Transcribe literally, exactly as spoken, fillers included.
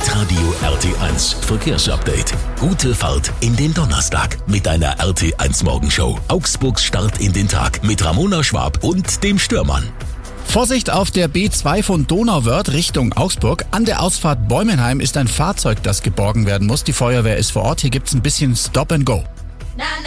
Hitradio R T eins Verkehrsupdate. Gute Fahrt in den Donnerstag mit einer R T eins Morgenshow. Augsburgs Start in den Tag mit Ramona Schwab und dem Stürmann. Vorsicht auf der B zwei von Donauwörth Richtung Augsburg. An der Ausfahrt Bäumenheim ist ein Fahrzeug, das geborgen werden muss. Die Feuerwehr ist vor Ort. Hier gibt's ein bisschen Stop and Go.